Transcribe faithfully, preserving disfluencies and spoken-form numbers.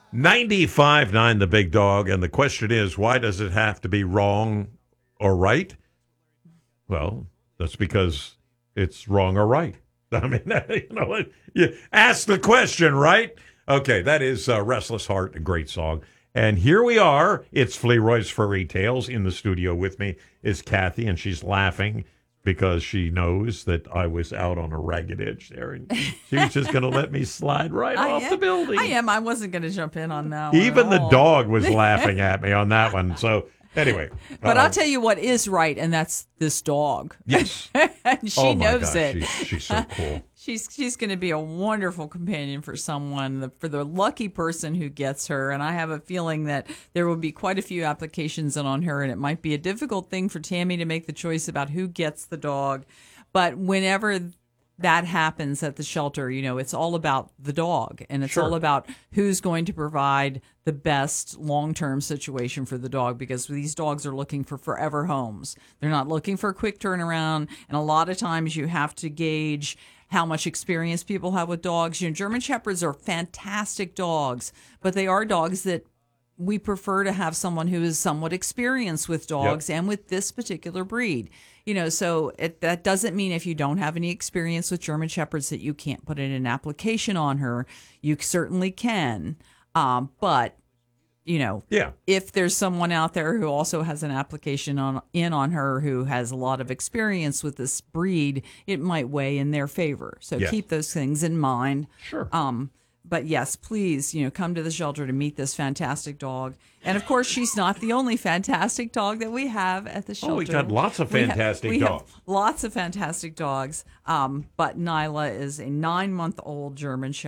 ninety-five point nine The Big Dog, and the question is, why does it have to be wrong or right? Well, that's because it's wrong or right. I mean, you know, you ask the question, right? Okay, that is uh, Restless Heart, a great song. And here we are. It's Flearoy's Furry Tales. In the studio with me is Kathy, and she's laughing because she knows that I was out on a ragged edge there, and she was just going to let me slide right I off am, the building. I am. I wasn't going to jump in on that one. Even at the all. dog was laughing at me on that one. So anyway. But uh, I'll tell you what is right, and that's this dog. Yes. And she oh my knows gosh, it. She's, she's so cool. She's she's going to be a wonderful companion for someone, the, for the lucky person who gets her. And I have a feeling that there will be quite a few applications in on her, and it might be a difficult thing for Tammy to make the choice about who gets the dog. But whenever that happens at the shelter, you know, it's all about the dog, and it's Sure. all about who's going to provide the best long-term situation for the dog, because these dogs are looking for forever homes. They're not looking for a quick turnaround, and a lot of times you have to gauge how much experience people have with dogs. You know, German Shepherds are fantastic dogs, but they are dogs that we prefer to have someone who is somewhat experienced with dogs, yep. and with this particular breed. You know, so it, that doesn't mean if you don't have any experience with German Shepherds that you can't put in an application on her. You certainly can. Um, but, you know, yeah. if there's someone out there who also has an application on in on her who has a lot of experience with this breed, it might weigh in their favor. So yes. keep those things in mind. Sure. Um, But yes, please, you know, come to the shelter to meet this fantastic dog. And of course, she's not the only fantastic dog that we have at the shelter. Oh, we got lots of fantastic we have, we dogs. Have lots of fantastic dogs. Um, but Nyla is a nine-month-old German Shepherd.